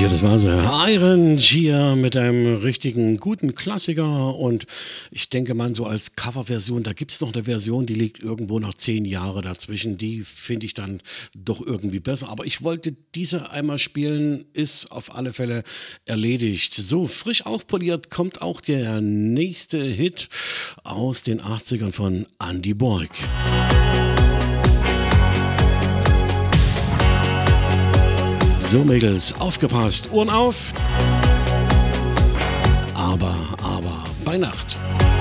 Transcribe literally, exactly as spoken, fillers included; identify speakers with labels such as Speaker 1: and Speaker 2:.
Speaker 1: Ja, das war sie. Iron Gia mit einem richtigen guten Klassiker und ich denke mal so als Coverversion, da gibt es noch eine Version, die liegt irgendwo noch zehn Jahre dazwischen, die finde ich dann doch irgendwie besser, aber ich wollte diese einmal spielen, ist auf alle Fälle erledigt. So, frisch aufpoliert kommt auch der nächste Hit aus den achtzigern von Andy Borg. So Mädels, aufgepasst, Ohren auf, aber, aber bei Nacht.